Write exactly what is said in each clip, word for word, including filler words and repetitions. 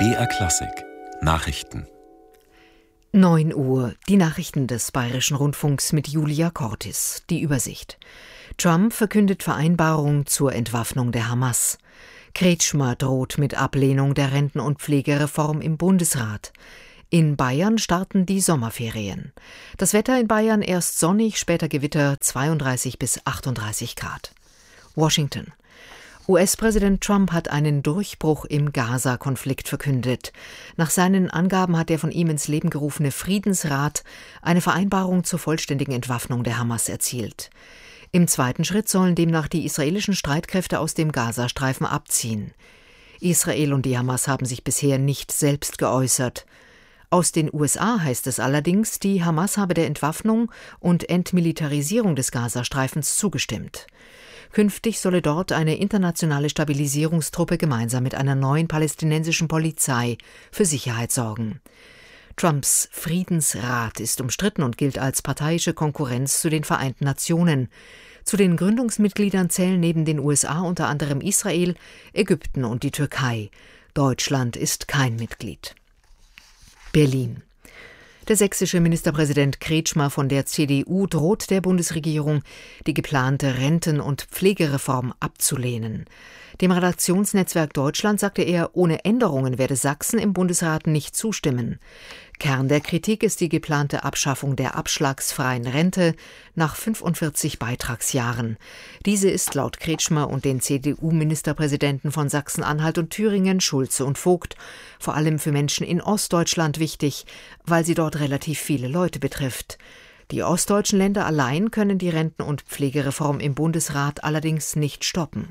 B R Klassik Nachrichten. neun Uhr, die Nachrichten des Bayerischen Rundfunks mit Julia Cortis. Die Übersicht. Trump verkündet Vereinbarung zur Entwaffnung der Hamas. Kretschmer droht mit Ablehnung der Renten- und Pflegereform im Bundesrat. In Bayern starten die Sommerferien. Das Wetter in Bayern erst sonnig, später Gewitter, zweiunddreißig bis achtunddreißig Grad. Washington. U S-Präsident Trump hat einen Durchbruch im Gaza-Konflikt verkündet. Nach seinen Angaben hat der von ihm ins Leben gerufene Friedensrat eine Vereinbarung zur vollständigen Entwaffnung der Hamas erzielt. Im zweiten Schritt sollen demnach die israelischen Streitkräfte aus dem Gazastreifen abziehen. Israel und die Hamas haben sich bisher nicht selbst geäußert. Aus den U S A heißt es allerdings, die Hamas habe der Entwaffnung und Entmilitarisierung des Gazastreifens zugestimmt. Künftig solle dort eine internationale Stabilisierungstruppe gemeinsam mit einer neuen palästinensischen Polizei für Sicherheit sorgen. Trumps Friedensrat ist umstritten und gilt als parteiische Konkurrenz zu den Vereinten Nationen. Zu den Gründungsmitgliedern zählen neben den U S A unter anderem Israel, Ägypten und die Türkei. Deutschland ist kein Mitglied. Berlin. Der sächsische Ministerpräsident Kretschmer von der C D U droht der Bundesregierung, die geplante Renten- und Pflegereform abzulehnen. Dem Redaktionsnetzwerk Deutschland sagte er, ohne Änderungen werde Sachsen im Bundesrat nicht zustimmen. Kern der Kritik ist die geplante Abschaffung der abschlagsfreien Rente nach fünfundvierzig Beitragsjahren. Diese ist laut Kretschmer und den C D U-Ministerpräsidenten von Sachsen-Anhalt und Thüringen, Schulze und Vogt, vor allem für Menschen in Ostdeutschland wichtig, weil sie dort relativ viele Leute betrifft. Die ostdeutschen Länder allein können die Renten- und Pflegereform im Bundesrat allerdings nicht stoppen.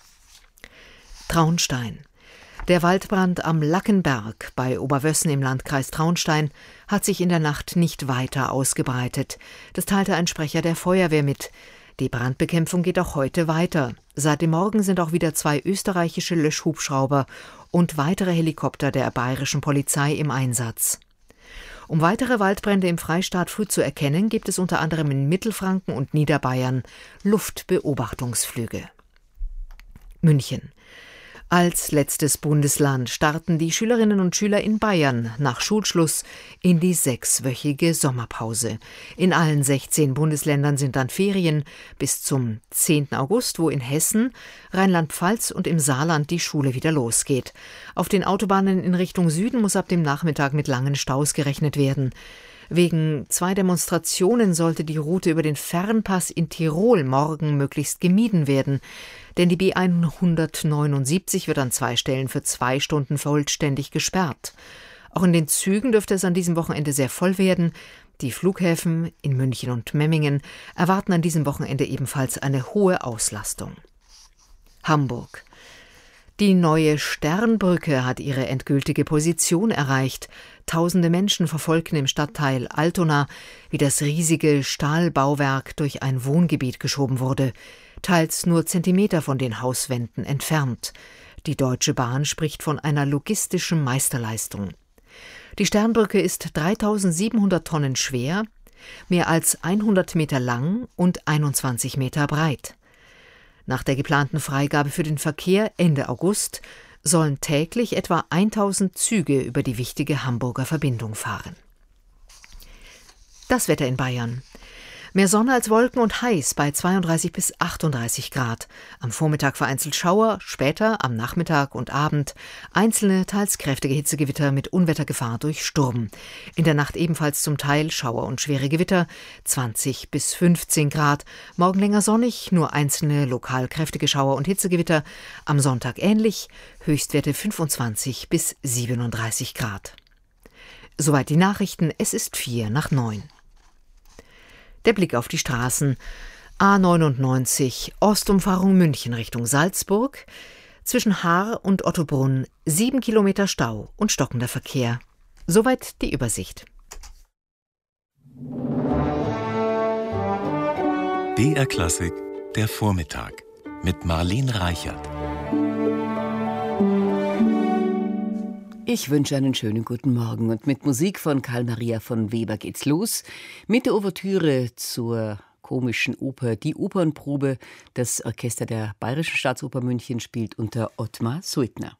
Traunstein. Der Waldbrand am Lackenberg bei Oberwössen im Landkreis Traunstein hat sich in der Nacht nicht weiter ausgebreitet. Das teilte ein Sprecher der Feuerwehr mit. Die Brandbekämpfung geht auch heute weiter. Seit dem Morgen sind auch wieder zwei österreichische Löschhubschrauber und weitere Helikopter der bayerischen Polizei im Einsatz. Um weitere Waldbrände im Freistaat früh zu erkennen, gibt es unter anderem in Mittelfranken und Niederbayern Luftbeobachtungsflüge. München. Als letztes Bundesland starten die Schülerinnen und Schüler in Bayern nach Schulschluss in die sechswöchige Sommerpause. In allen sechzehn Bundesländern sind dann Ferien bis zum zehnten August, wo in Hessen, Rheinland-Pfalz und im Saarland die Schule wieder losgeht. Auf den Autobahnen in Richtung Süden muss ab dem Nachmittag mit langen Staus gerechnet werden. Wegen zwei Demonstrationen sollte die Route über den Fernpass in Tirol morgen möglichst gemieden werden. Denn die B hundertneunundsiebzig wird an zwei Stellen für zwei Stunden vollständig gesperrt. Auch in den Zügen dürfte es an diesem Wochenende sehr voll werden. Die Flughäfen in München und Memmingen erwarten an diesem Wochenende ebenfalls eine hohe Auslastung. Hamburg. Die neue Sternbrücke hat ihre endgültige Position erreicht. Tausende Menschen verfolgten im Stadtteil Altona, wie das riesige Stahlbauwerk durch ein Wohngebiet geschoben wurde, teils nur Zentimeter von den Hauswänden entfernt. Die Deutsche Bahn spricht von einer logistischen Meisterleistung. Die Sternbrücke ist dreitausendsiebenhundert Tonnen schwer, mehr als hundert Meter lang und einundzwanzig Meter breit. Nach der geplanten Freigabe für den Verkehr Ende August sollen täglich etwa tausend Züge über die wichtige Hamburger Verbindung fahren. Das Wetter in Bayern. Mehr Sonne als Wolken und heiß bei zweiunddreißig bis achtunddreißig Grad. Am Vormittag vereinzelt Schauer, später am Nachmittag und Abend einzelne, teils kräftige Hitzegewitter mit Unwettergefahr durch Sturm. In der Nacht ebenfalls zum Teil Schauer und schwere Gewitter, zwanzig bis fünfzehn Grad. Morgen länger sonnig, nur einzelne lokal kräftige Schauer und Hitzegewitter. Am Sonntag ähnlich, Höchstwerte fünfundzwanzig bis siebenunddreißig Grad. Soweit die Nachrichten, es ist vier nach neun. Der Blick auf die Straßen. A neunundneunzig, Ostumfahrung München Richtung Salzburg. Zwischen Haar und Ottobrunn sieben Kilometer Stau und stockender Verkehr. Soweit die Übersicht. B R Klassik, der Vormittag mit Marlene Reichert. Ich wünsche einen schönen guten Morgen und mit Musik von Karl Maria von Weber geht's los. Mit der Ouvertüre zur komischen Oper Die Opernprobe. Das Orchester der Bayerischen Staatsoper München spielt unter Ottmar Suitner.